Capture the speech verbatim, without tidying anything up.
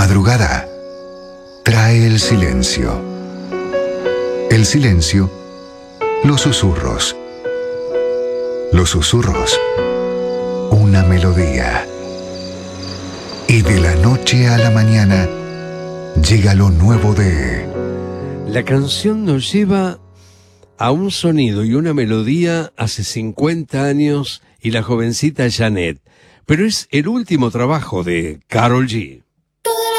madrugada trae el silencio. El silencio, los susurros. Los susurros, una melodía. Y de la noche a la mañana llega lo nuevo de... La canción nos lleva a un sonido y una melodía hace cincuenta años y la jovencita Janet. Pero es el último trabajo de Karol G.